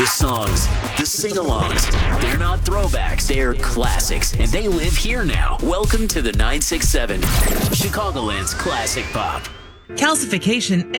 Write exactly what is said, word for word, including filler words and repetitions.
The songs, the sing-alongs, they're not throwbacks, they're classics, and they live here now. Welcome to the nine six seven, Chicagoland's Classic Pop. Calcification